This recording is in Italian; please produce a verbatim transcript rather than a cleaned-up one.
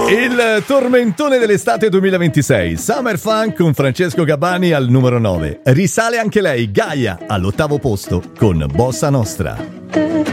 Il tormentone dell'estate duemilaventisei, Summer Funk con Francesco Gabbani al numero nove. Risale anche lei, Gaia, all'ottavo posto con Bossa Nostra.